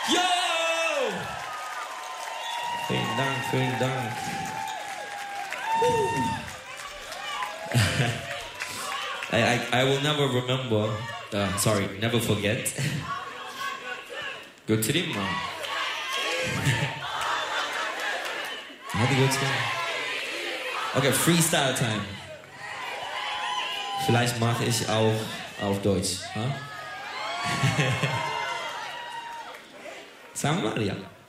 Yo! Vielen Dank, vielen Dank. I will never remember, never forget. Good dream, man. Hadi götürün. Okay, Freestyle Time. Vielleicht mache ich auch auf Deutsch. Huh? Sagen wir mal, ja.